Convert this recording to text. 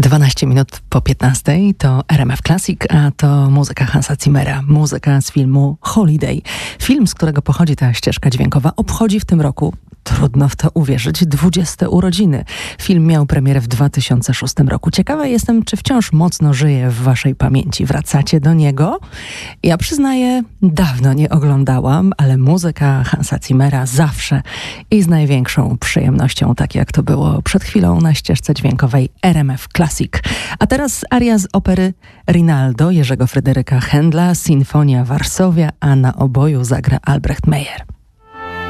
12 minut po 15 to RMF Classic, a to muzyka Hansa Zimmera, muzyka z filmu Holiday. Film, z którego pochodzi ta ścieżka dźwiękowa, obchodzi w tym roku, trudno w to uwierzyć, 20 urodziny. Film miał premierę w 2006 roku. Ciekawa jestem, czy wciąż mocno żyje w waszej pamięci. Wracacie do niego? Ja przyznaję, dawno nie oglądałam, ale muzyka Hansa Zimmera zawsze i z największą przyjemnością, tak jak to było przed chwilą na ścieżce dźwiękowej RMF Classic. A teraz aria z opery Rinaldo Jerzego Fryderyka Händla, Sinfonia Varsovia, a na oboju zagra Albrecht Meyer.